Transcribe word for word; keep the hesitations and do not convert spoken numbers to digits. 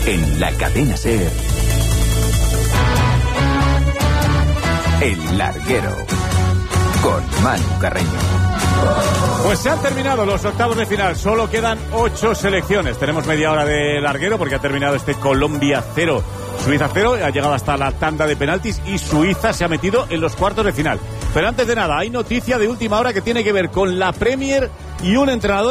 En la cadena SER, El Larguero, con Manu Carreño. Pues se han terminado los octavos de final, solo quedan ocho selecciones. Tenemos media hora de larguero porque ha terminado este Colombia cero, Suiza cero, ha llegado hasta la tanda de penaltis y Suiza se ha metido en los cuartos de final. Pero antes de nada, hay noticia de última hora que tiene que ver con la Premier y un entrenador